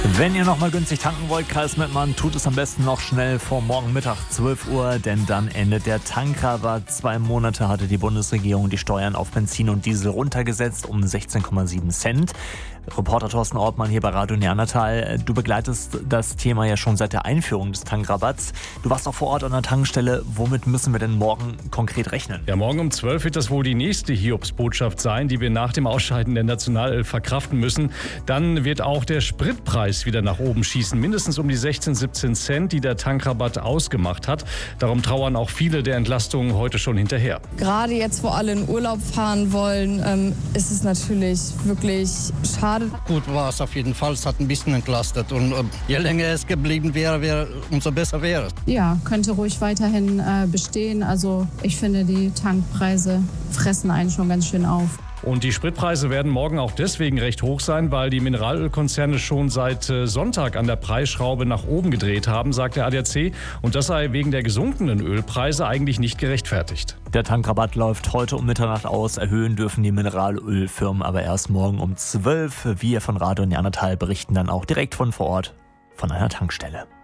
Wenn ihr nochmal günstig tanken wollt, Kreis Mettmann, tut es am besten noch schnell vor morgen Mittag 12 Uhr, denn dann endet der Tankrabatt. 2 Monate hatte die Bundesregierung die Steuern auf Benzin und Diesel runtergesetzt um 16,7 Cent. Reporter Thorsten Ortmann hier bei Radio Neandertal. Du begleitest das Thema ja schon seit der Einführung des Tankrabatts. Du warst auch vor Ort an der Tankstelle. Womit müssen wir denn morgen konkret rechnen? Ja, morgen um 12 wird das wohl die nächste Hiobsbotschaft sein, die wir nach dem Ausscheiden der Nationalelf verkraften müssen. Dann wird auch der Spritpreis wieder nach oben schießen. Mindestens um die 16, 17 Cent, die der Tankrabatt ausgemacht hat. Darum trauern auch viele der Entlastungen heute schon hinterher. Gerade jetzt, wo alle in Urlaub fahren wollen, ist es natürlich wirklich schade. Gut war es auf jeden Fall. Es hat ein bisschen entlastet. Und je länger es geblieben wäre, umso besser wäre es. Ja, könnte ruhig weiterhin bestehen. Also ich finde, die Tankpreise fressen einen schon ganz schön auf. Und die Spritpreise werden morgen auch deswegen recht hoch sein, weil die Mineralölkonzerne schon seit Sonntag an der Preisschraube nach oben gedreht haben, sagt der ADAC. Und das sei wegen der gesunkenen Ölpreise eigentlich nicht gerechtfertigt. Der Tankrabatt läuft heute um Mitternacht aus. Erhöhen dürfen die Mineralölfirmen aber erst morgen um 12. Wir von Radio Neandertal berichten dann auch direkt von vor Ort von einer Tankstelle.